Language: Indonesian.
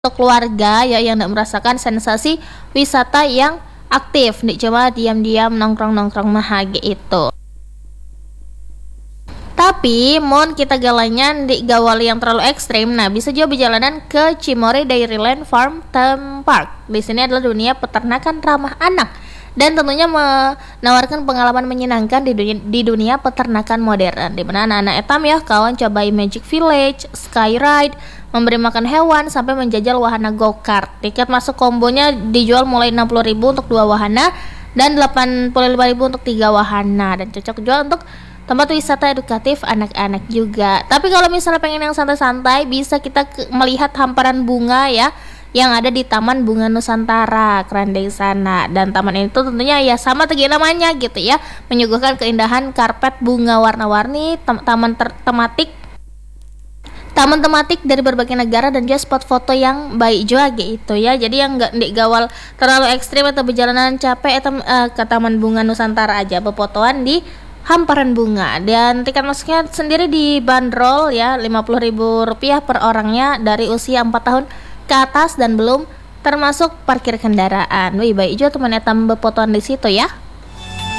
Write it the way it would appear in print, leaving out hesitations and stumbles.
untuk keluarga ya yang tidak merasakan sensasi wisata yang aktif, nih cuma diam-diam nongkrong-nongkrong mahage itu. Tapi mon kita galanya di gawal yang terlalu ekstrim, nah bisa juga perjalanan ke Cimory Dairyland Farm Theme Park. Di sini adalah dunia peternakan ramah anak dan tentunya menawarkan pengalaman menyenangkan di dunia peternakan modern. Di mana anak-anak etam ya kawan cobai Magic Village, Sky Ride, memberi makan hewan sampai menjajal wahana go-kart. Tiket masuk kombonya dijual mulai 60.000 untuk 2 wahana dan 85.000 untuk 3 wahana dan cocok juga untuk tempat wisata edukatif anak-anak juga. Tapi kalau misalnya pengen yang santai-santai, bisa kita melihat hamparan bunga ya yang ada di Taman Bunga Nusantara, keren deh sana. Dan taman itu tentunya ya sama tegi namanya gitu ya, menyuguhkan keindahan karpet bunga warna-warni, taman tematik dari berbagai negara dan juga spot foto yang baik juga gitu ya. Jadi yang nggak gawal terlalu ekstrim atau perjalanan capek atau ke Taman Bunga Nusantara aja befotoan di hamparan bunga. Dan tiket masuknya sendiri dibanderol ya Rp50.000 per orangnya dari usia 4 tahun ke atas dan belum termasuk parkir kendaraan. Wih baik juga teman etam befotoan di situ ya.